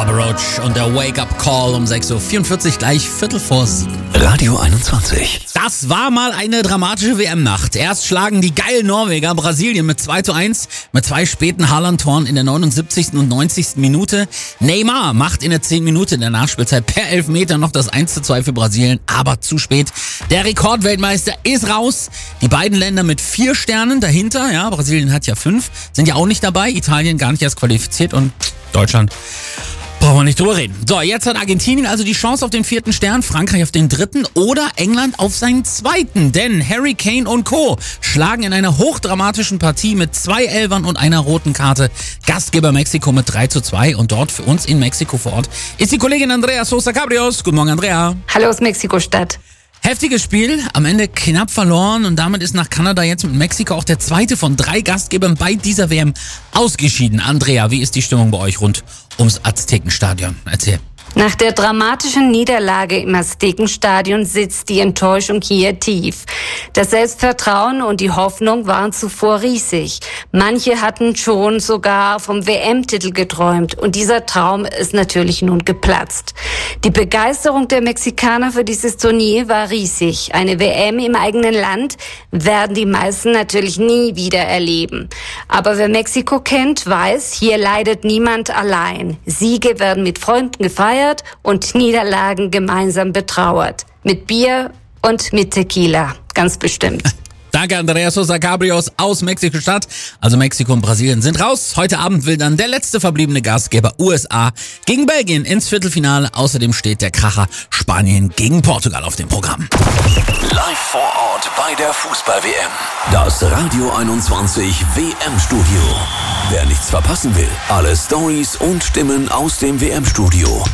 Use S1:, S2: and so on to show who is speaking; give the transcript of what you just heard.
S1: Papa Roach und der Wake-up-Call um 6.44 Uhr, gleich 7:15.
S2: Radio 21.
S1: Das war mal eine dramatische WM-Nacht. Erst schlagen die geilen Norweger Brasilien mit 2:1 mit zwei späten Haaland-Toren in der 79. und 90. Minute. Neymar macht in der 10 Minute in der Nachspielzeit per Elfmeter noch das 1:2 für Brasilien, aber zu spät. Der Rekordweltmeister ist raus. Die beiden Länder mit 4 Sternen dahinter, ja, Brasilien hat ja 5, sind ja auch nicht dabei. Italien gar nicht erst qualifiziert und Deutschland brauchen wir nicht drüber reden. So, jetzt hat Argentinien also die Chance auf den 4. Stern, Frankreich auf den 3. oder England auf seinen 2. Denn Harry Kane und Co. schlagen in einer hochdramatischen Partie mit 2 Elfern und einer roten Karte Gastgeber Mexiko mit 3:2. Und dort für uns in Mexiko vor Ort ist die Kollegin Andrea Sosa Cabrios. Guten Morgen, Andrea.
S3: Hallo aus Mexiko-Stadt.
S1: Heftiges Spiel, am Ende knapp verloren und damit ist nach Kanada jetzt mit Mexiko auch der 2. von 3 Gastgebern bei dieser WM ausgeschieden. Andrea, wie ist die Stimmung bei euch rund ums Aztekenstadion? Erzähl.
S3: Nach der dramatischen Niederlage im Aztekenstadion sitzt die Enttäuschung hier tief. Das Selbstvertrauen und die Hoffnung waren zuvor riesig. Manche hatten schon sogar vom WM-Titel geträumt und dieser Traum ist natürlich nun geplatzt. Die Begeisterung der Mexikaner für dieses Turnier war riesig. Eine WM im eigenen Land werden die meisten natürlich nie wieder erleben. Aber wer Mexiko kennt, weiß, hier leidet niemand allein. Siege werden mit Freunden gefeiert und Niederlagen gemeinsam betrauert. Mit Bier und mit Tequila, ganz bestimmt.
S1: Danke, Andrea Sosa Cabrios aus Mexiko-Stadt. Also Mexiko und Brasilien sind raus. Heute Abend will dann der letzte verbliebene Gastgeber USA gegen Belgien ins Viertelfinale. Außerdem steht der Kracher Spanien gegen Portugal auf dem Programm.
S2: Live vor Ort bei der Fußball-WM. Das Radio 21 WM-Studio. Wer nichts verpassen will, alle Stories und Stimmen aus dem WM-Studio